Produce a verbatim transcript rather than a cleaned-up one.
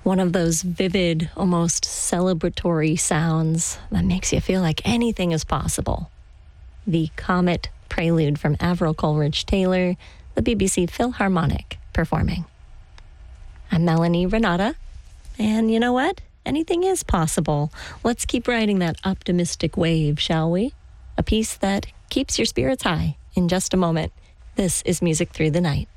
One of those vivid, almost celebratory sounds that makes you feel like anything is possible. The Comet Prelude from Avril Coleridge-Taylor, the B B C Philharmonic performing. I'm Melanie Renata, and you know what? Anything is possible. Let's keep riding that optimistic wave, shall we? A piece that keeps your spirits high in just a moment. This is Music Through the Night.